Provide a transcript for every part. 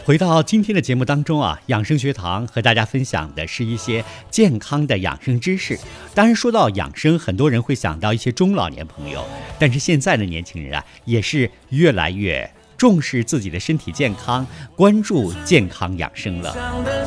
回到今天的节目当中啊，养生学堂和大家分享的是一些健康的养生知识。当然说到养生，很多人会想到一些中老年朋友，但是现在的年轻人啊，也是越来越重视自己的身体健康，关注健康养生了。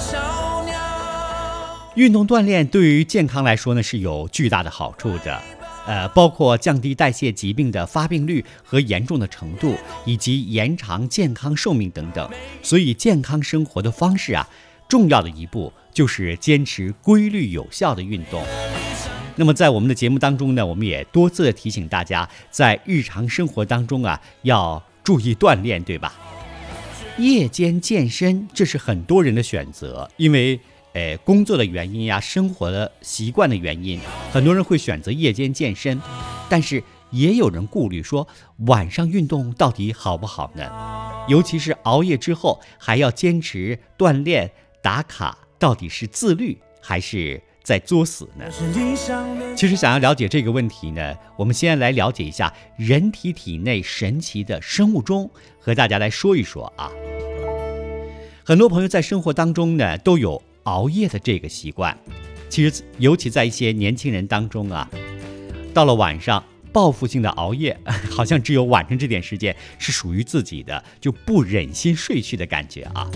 运动锻炼对于健康来说呢，是有巨大的好处的。包括降低代谢疾病的发病率和严重的程度，以及延长健康寿命等等。所以健康生活的方式啊，重要的一步就是坚持规律有效的运动。那么在我们的节目当中呢，我们也多次的提醒大家，在日常生活当中啊，要注意锻炼，对吧？夜间健身，这是很多人的选择，因为工作的原因呀，生活的习惯的原因，很多人会选择夜间健身，但是也有人顾虑说，晚上运动到底好不好呢？尤其是熬夜之后还要坚持锻炼打卡，到底是自律还是在作死呢？其实想要了解这个问题呢，我们先来了解一下人体体内神奇的生物钟，和大家来说一说啊。很多朋友在生活当中呢，都有熬夜的这个习惯，其实尤其在一些年轻人当中啊，到了晚上报复性的熬夜，好像只有晚上这点时间是属于自己的，就不忍心睡去的感觉啊。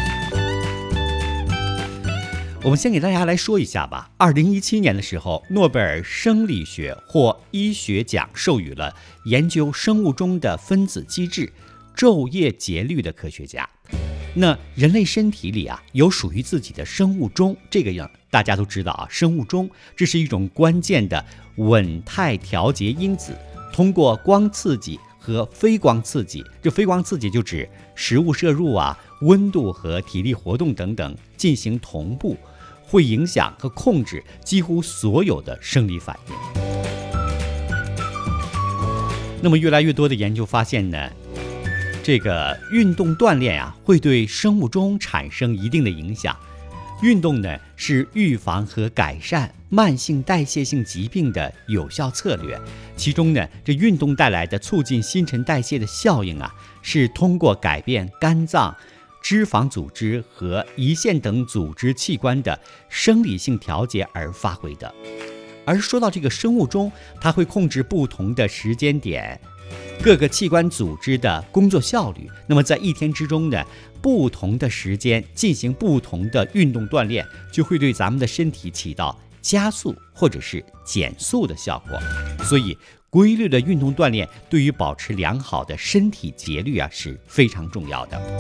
我们先给大家来说一下吧。2017年的时候，诺贝尔生理学或医学奖授予了研究生物钟的分子机制昼夜节律的科学家。那人类身体里啊，有属于自己的生物钟，这个样大家都知道啊。生物钟这是一种关键的稳态调节因子，通过光刺激和非光刺激，这非光刺激就指食物摄入啊、温度和体力活动等等进行同步，会影响和控制几乎所有的生理反应。那么越来越多的研究发现呢，这个运动锻炼啊，会对生物钟产生一定的影响。运动呢，是预防和改善慢性代谢性疾病的有效策略。其中呢，这运动带来的促进新陈代谢的效应啊，是通过改变肝脏、脂肪组织和胰腺等组织器官的生理性调节而发挥的。而说到这个生物钟，它会控制不同的时间点各个器官组织的工作效率。那么在一天之中呢，不同的时间进行不同的运动锻炼，就会对咱们的身体起到加速或者是减速的效果。所以规律的运动锻炼对于保持良好的身体节律啊，是非常重要的。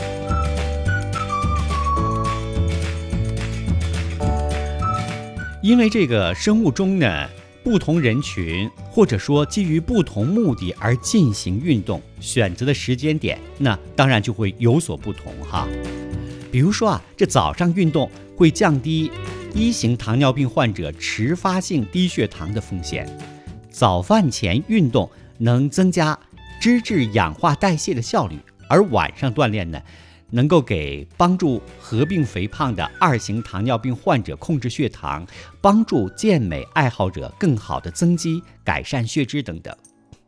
因为这个生物钟呢，不同人群或者说基于不同目的而进行运动，选择的时间点那当然就会有所不同哈。比如说啊，这早上运动会降低1型糖尿病患者迟发性低血糖的风险，早饭前运动能增加脂质氧化代谢的效率，而晚上锻炼呢，能够给帮助合并肥胖的2型糖尿病患者控制血糖，帮助健美爱好者更好的增肌、改善血脂等等。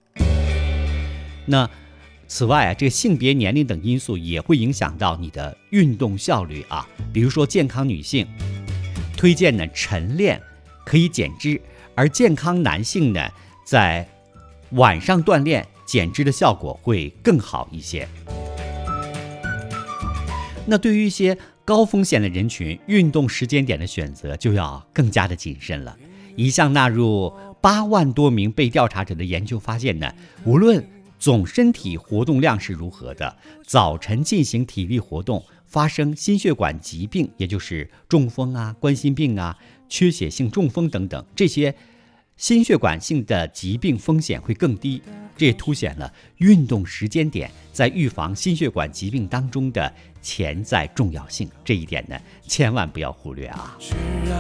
那此外啊，这个性别、年龄等因素也会影响到你的运动效率啊。比如说健康女性推荐呢晨练可以减脂，而健康男性呢在晚上锻炼减脂的效果会更好一些。那对于一些高风险的人群，运动时间点的选择就要更加的谨慎了。一项纳入8万多名被调查者的研究发现呢，无论总身体活动量是如何的，早晨进行体力活动，发生心血管疾病，也就是中风啊、冠心病啊、缺血性中风等等，这些心血管性的疾病风险会更低。这也凸显了运动时间点在预防心血管疾病当中的潜在重要性，这一点呢，千万不要忽略啊。